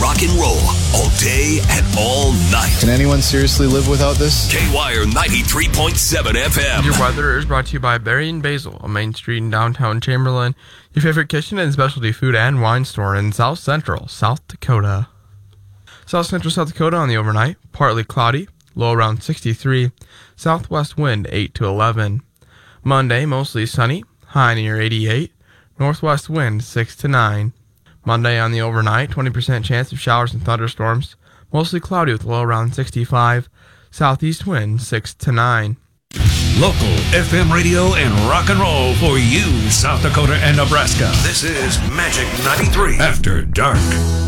rock and roll all day and all night. Can anyone seriously live without this? K-Wire 93.7 FM. Your weather is brought to you by Berry and Basil, a main street in downtown Chamberlain, your favorite kitchen and specialty food and wine store in South Central, South Dakota. South Central South Dakota on the overnight, partly cloudy, low around 63, southwest wind 8 to 11. Monday, mostly sunny, high near 88, northwest wind 6 to 9. Monday on the overnight, 20% chance of showers and thunderstorms, mostly cloudy with low around 65, southeast wind 6 to 9. Local FM radio and rock and roll for you, South Dakota and Nebraska. This is Magic 93 After Dark.